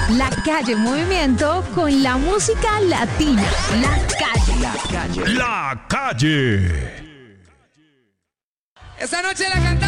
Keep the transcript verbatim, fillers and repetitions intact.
La Calle en movimiento con la música latina. La Calle. La Calle. La Calle. Esta noche la cantamos.